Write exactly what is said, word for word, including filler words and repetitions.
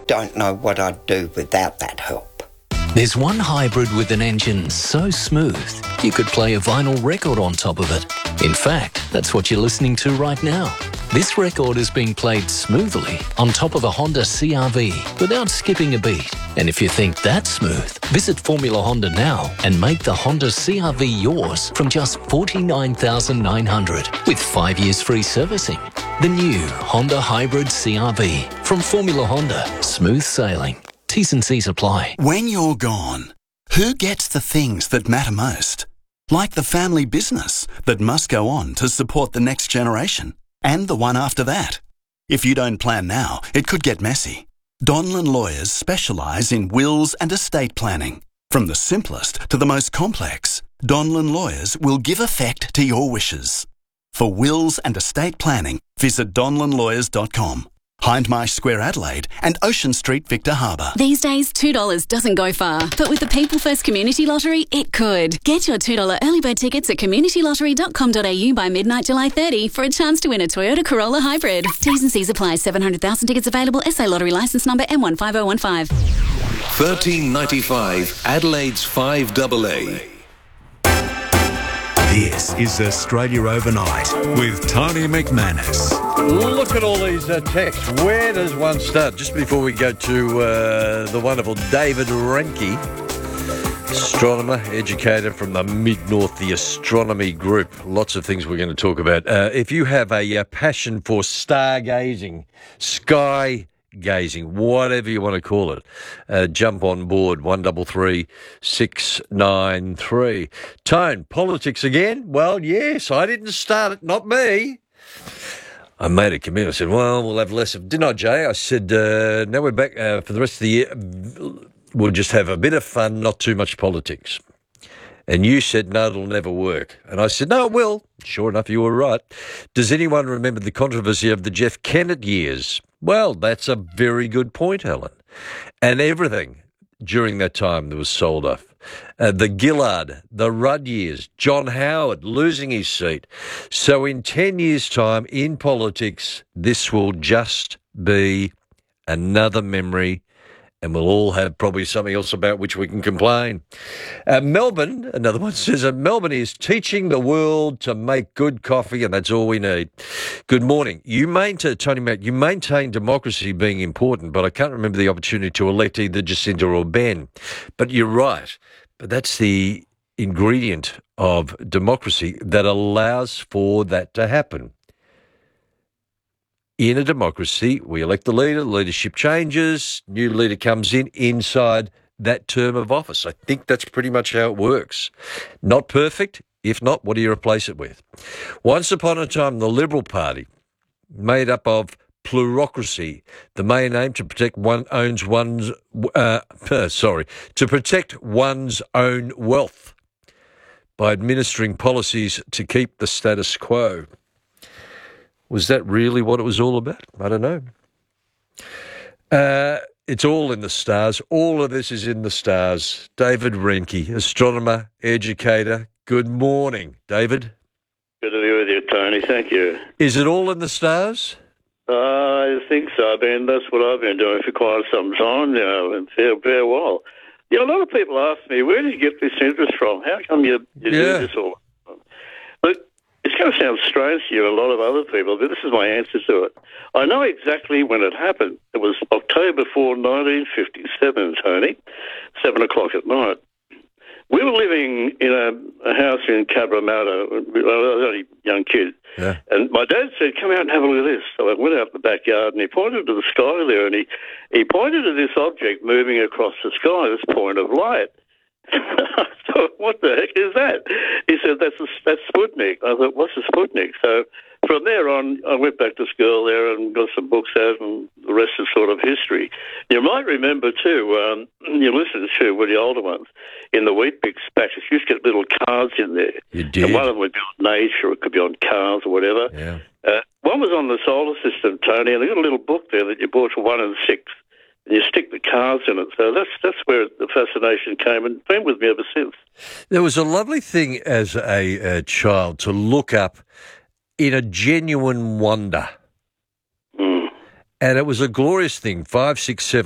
don't know what I'd do without that help. There's one hybrid with an engine so smooth, you could play a vinyl record on top of it. In fact, that's what you're listening to right now. This record is being played smoothly on top of a Honda C R V without skipping a beat. And if you think that's smooth, visit Formula Honda now and make the Honda C R V yours from just forty-nine thousand nine hundred dollars with five years free servicing. The new Honda Hybrid C R V from Formula Honda. Smooth sailing. T's and C's apply. When you're gone, who gets the things that matter most? Like the family business that must go on to support the next generation and the one after that. If you don't plan now, it could get messy. Donlan Lawyers specialise in wills and estate planning. From the simplest to the most complex, Donlan Lawyers will give effect to your wishes. For wills and estate planning, visit donlan lawyers dot com. Hindmarsh Square, Adelaide, and Ocean Street, Victor Harbour. These days, two dollars doesn't go far, but with the People First Community Lottery, it could. Get your two dollars early bird tickets at community lottery dot com dot a u by midnight July thirtieth for a chance to win a Toyota Corolla Hybrid. T's and C's apply. seven hundred thousand tickets available. S A Lottery licence number M one five oh one five. thirteen ninety-five, Adelaide's five double A. This is Australia Overnight with Tony McManus. Look at all these uh, texts. Where does one start? Just before we go to uh, the wonderful David Renke, astronomer, educator from the Mid-North, the Astronomy Group. Lots of things we're going to talk about. Uh, if you have a, a passion for stargazing, sky gazing, whatever you want to call it, uh, jump on board. One double three six nine three. Tone, politics again? Well, yes, I didn't start it, not me. I made a commitment. I said, well, we'll have less of, didn't I, Jay? I said, uh, now we're back uh, for the rest of the year. We'll just have a bit of fun, not too much politics. And you said, no, it'll never work. And I said, no, it will. Sure enough, you were right. Does anyone remember the controversy of the Jeff Kennett years? Well, that's a very good point, Helen. And everything during that time that was sold off. Uh, the Gillard, the Rudd years, John Howard losing his seat. So in ten years' time in politics, this will just be another memory, and we'll all have probably something else about which we can complain. Uh, Melbourne, another one says, uh, Melbourne is teaching the world to make good coffee, and that's all we need. Good morning. You maintain, Tony Mac, you maintain democracy being important, but I can't remember the opportunity to elect either Jacinda or Ben. But you're right. But that's the ingredient of democracy that allows for that to happen. In a democracy, we elect the leader, leadership changes, new leader comes in inside that term of office. I think that's pretty much how it works. Not perfect. If not, what do you replace it with? Once upon a time, the Liberal Party, made up of plurocracy, the main aim to protect one owns one's, uh, sorry, to protect one's own wealth by administering policies to keep the status quo. Was that really what it was all about? I don't know. Uh, it's all in the stars. All of this is in the stars. David Renke, astronomer, educator. Good morning, David. Good to be with you, Tony. Thank you. Is it all in the stars? Uh, I think so. I mean, that's what I've been doing for quite some time now, and fair, fair well. You know, a lot of people ask me, where did you get this interest from? How come you, you yeah. do this all? Look, it's going to sound strange to you, a lot of other people, but this is my answer to it. I know exactly when it happened. It was October fourth, nineteen fifty-seven, Tony, seven o'clock at night. We were living in a, a house in Cabramatta. I was only a young kid. Yeah. And my dad said, come out and have a look at this. So I went out in the backyard and he pointed to the sky there and he, he pointed to this object moving across the sky, this point of light. I thought, what the heck is that? He said, that's a, that's Sputnik. I thought, what's a Sputnik? So from there on, I went back to school there and got some books out, and the rest is sort of history. You might remember, too, um, you listened to, with the older ones, in the Weet-Bix patches, you used to get little cards in there. You did? And one of them would be on nature, or it could be on cars or whatever. Yeah. Uh, one was on the solar system, Tony, and I got a little book there that you bought for one and six. And you stick the cards in it. So that's that's where the fascination came, and been with me ever since. There was a lovely thing as a, a child to look up in a genuine wonder. Mm. And it was a glorious thing, five, six, seven.